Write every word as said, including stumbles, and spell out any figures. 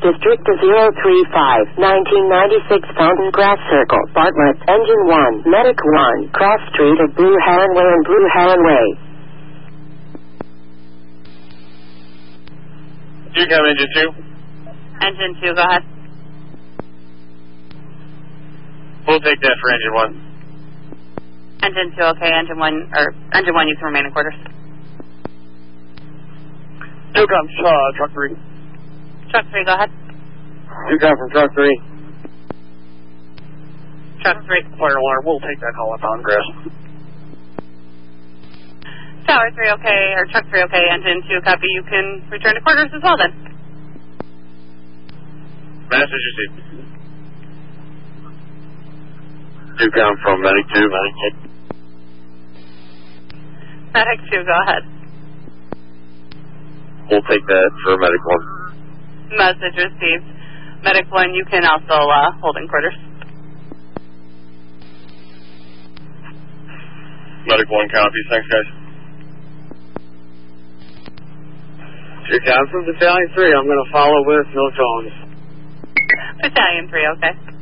District zero three five, nineteen ninety-six Fountain Grass Circle, Bartlett, Engine one, Medic one, Cross Street of Blue Heron Way and Blue Heron Way. You come engine two? Engine two, go ahead. We'll take that for engine one. Engine two, okay. Engine one, or engine one, you can remain in quarters. Two comes, uh, truck three. Truck three, go ahead. Two come from truck three. Truck three. Fire alarm, we'll take that call up on grass. Tower three, okay, or truck three, okay. Engine two, copy. You can return to quarters as well then. Massachusetts. Two come from Medic two, Medic two. Medic two, go ahead. We'll take that for Medic one. Message received. Medic one, you can also uh, hold in quarters. Medic one copies. Thanks, guys. Two comes from Battalion three. I'm going to follow with no tones. Battalion three, okay.